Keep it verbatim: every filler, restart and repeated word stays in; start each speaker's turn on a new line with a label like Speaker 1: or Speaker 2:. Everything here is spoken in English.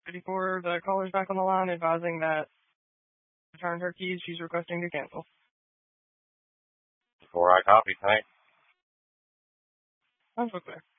Speaker 1: fifty-four, the caller's back on the line advising that returned her keys. She's requesting to cancel.
Speaker 2: Before I copy, thanks.
Speaker 1: That's okay.